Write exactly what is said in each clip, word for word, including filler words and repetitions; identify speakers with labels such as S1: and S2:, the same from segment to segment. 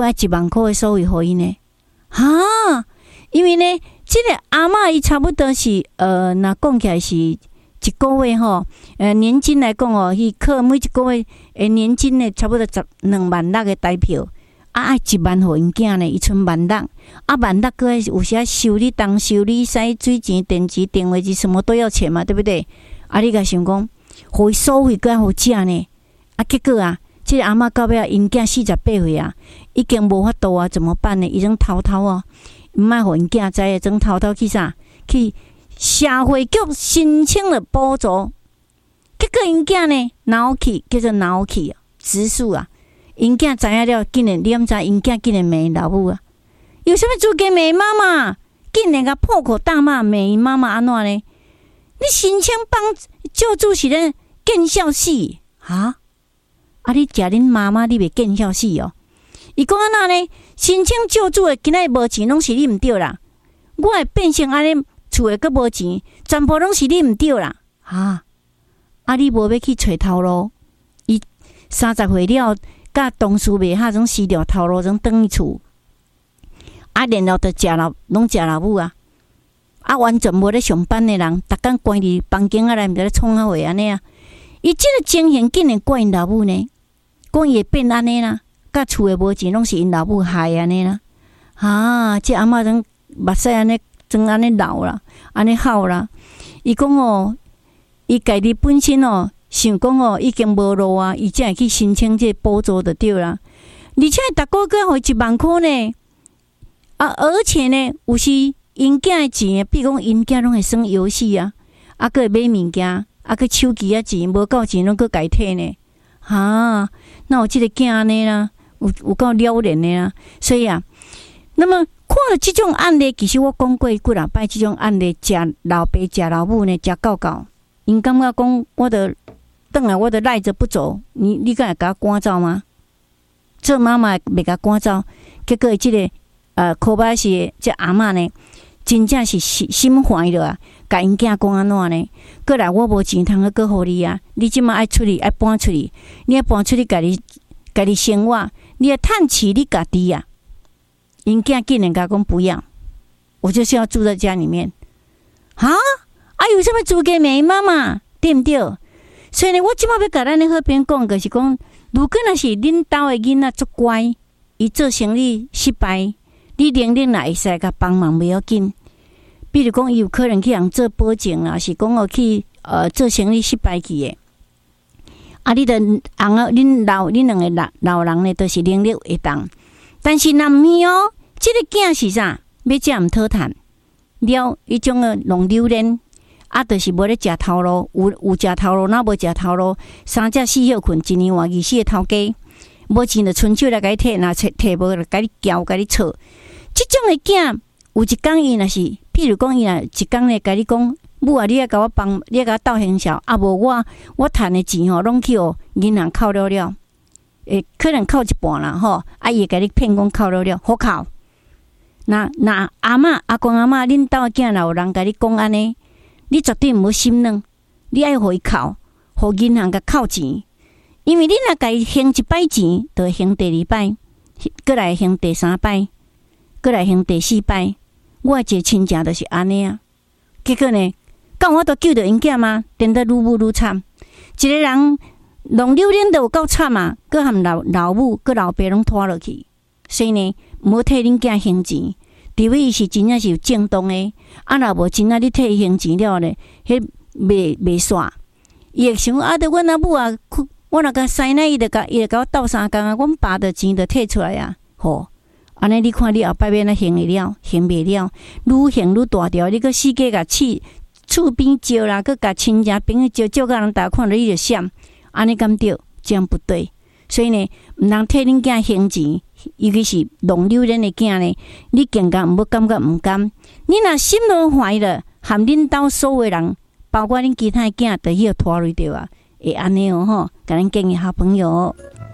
S1: 爱一万块的所有互伊呢？哈，因为呢，这个阿嬷伊差不多是呃，那讲起来是一个月吼，呃，年金来讲哦，伊扣每一个月诶年金呢，差不多十两万六的台票。啊，爱一万互因囝呢，伊剩万六，啊万六个有时啊修理东修理西水钱、电池、电话机什么都要钱嘛，对不对？啊，你甲想讲，互伊收费个互食呢？啊，结果啊，这个阿嬷到尾因囝四十八岁啊，已经无法度啊，怎么办呢？伊种偷偷啊，毋爱互因囝知啊，种偷偷去啥？去社会局申请了补助，结果因囝呢脑气叫做脑气啊，指数啊。因囝知影了，竟然你毋知因囝竟然骂老母啊！有啥物资格骂妈妈？竟然甲破口大骂骂因妈妈安怎呢？你申请帮救助是咧见笑死哈？啊！你食恁妈妈，你袂见笑死哦？伊讲安怎呢？申请救助的今仔无钱，拢是你毋对啦！我会变成安尼，厝的佫无钱，全部拢是你毋对啦！哈！啊！你无要去找头路？伊三十岁了。甲同事袂哈种死掉头路，种转去厝，啊，然后就食老，拢食老母啊，啊，完全无咧上班的人，逐工关伫房间啊内，毋知咧创啥话安尼啊。伊即个情形竟然怪因老母呢，讲伊会变安尼啦，甲厝诶无钱拢是因老母害安尼啦。啊，即阿嬷种目屎安尼，种安尼流啦，安尼哭啦。伊讲哦，伊家己本身哦。想讲哦，已经无路啊，伊才会去申请这补助就对啦。而且逐个月互一万块呢，啊，而且呢，有时因囝的钱，比如讲因囝拢会耍游戏啊，啊，佮会买物件，啊，佮手机啊钱无够钱，拢佮改退呢。哈，那有即个囝安尼啦，有有够了然的啦。所以啊，那么看到即种案例，其实我讲过几啊摆，即种案例，食老爸食老母呢，食够够，因感觉讲我的。等来我就赖着不走，你你敢会甲我赶走吗？做妈妈袂甲赶走，结果即、这个呃，可巴是这阿嬷呢，真正是心心怀了啊！甲因囝讲安怎呢？过来我无钱通去过互你啊！你即马爱出去，爱搬出去，你爱搬出去，家己家己生活，你要趁钱你家己啊！因囝竟然甲讲不要，我就是要住在家里面。哈啊，有什么资格骂妈妈？对不对？所以呢，我即摆要甲咱的好朋友讲，就是讲，如果若是恁兜的囡仔足乖，伊做生意失败，你能力若会使甲帮忙，袂要紧。比如讲，伊有可能去人做保证啦，是讲哦去呃做生意失败去的。啊，你的翁啊，恁老恁两个老老人呢，都是能力会当，但是若毋是哦，即、这个囝是啥？要食毋讨趁，了迄种的弄榴莲。啊，就是无咧食头路，有有食头路，哪无食头路？三只四岁困，一年换二四个头家，无钱就伸手来甲你摕，若摕摕无就甲你撬，甲你吵。即种的囝，有一工伊若是，譬如讲伊若一工咧，甲你讲，母啊，你爱甲我帮，你爱甲我斗行销，啊无我我趁的钱吼，拢去哦银行扣了了，诶，可能扣一半啦吼，啊伊会甲你骗讲扣了了，好扣。那那阿嬷、阿公、阿嬷，恁兜的囝若有人甲你讲安尼。你绝对毋好心软，你爱互伊扣，互银行甲扣钱，因为你若甲伊还一摆钱，就会还第二摆，过来还第三摆，过来还第四摆。我一个亲戚就是安尼啊。结果呢，到我都救着因囝嘛，变得愈母愈惨。一个人弄榴莲都有够惨啊，佮含老老母、佮老爸拢拖落去。所以呢，毋好替恁囝还钱。除非伊是真正是有正当的，啊，若无真正你替伊还钱了咧，迄袂袂煞。伊会想啊，得阮阿母啊，我若甲生奶，伊就甲伊就甲我斗相共啊，阮爸的钱就摕出来啊，吼！安尼你看你后摆要安怎还会了，还袂了，愈还愈大条，你搁四界甲厝厝边招啦，搁甲亲戚朋友招，招甲人大看到你就闪，安尼敢对？这样不对。所以呢，毋通替恁囝还钱。尤其是弄榴莲的囝呢，你更加毋要感觉毋甘。你若心都坏了，含恁兜所有人，包括恁其他的囝，都要拖累着啊，会安尼哦吼。甲咱建议好朋友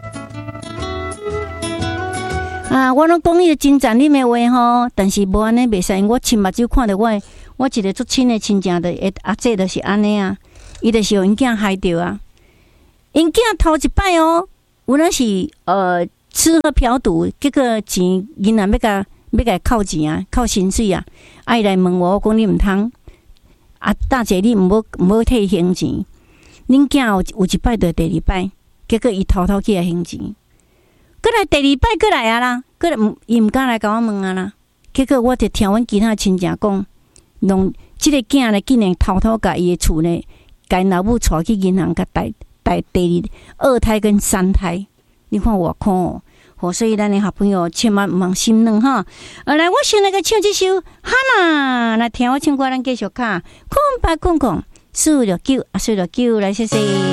S1: 啊，我拢讲伊个真赞恁的话吼，但是无安尼袂使。我亲目睭看到我的，我一个足亲的亲戚的阿姐就是安尼啊，伊就是互因囝害着啊。因囝头一摆哦，有那是呃。 吃喝嫖赌，结果钱银行要甲要甲扣钱啊，扣薪水啊，爱来问我，我讲你毋通啊，大姐你毋好毋好退现钱，恁囝有有一摆就第二摆，结果伊偷偷去来还钱，过来第二摆过来啊啦，过来伊毋敢来甲我问啊啦，结果我就听阮其他亲戚讲，弄即个囝咧竟然偷偷甲伊诶厝咧，甲因老母带去银行甲带带第二二胎跟三胎。你看我看哦，哦，所以咱的好朋友千万唔通心软哈。呃，来，我先来个唱这首《哈娜》，来听我唱歌，咱继续卡，困吧困困，四六九啊，四六九，来谢谢。